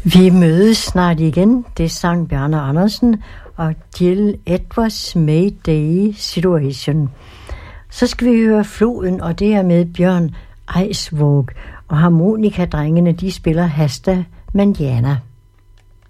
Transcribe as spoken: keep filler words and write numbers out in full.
Vi mødes snart igen. Det sang Bjarne Andersen og Jill Edwards Mayday Situation. Så skal vi høre Floden, og det er med Bjørn Eidsvåg. Og harmonikadrengene, de spiller Hasta Manana.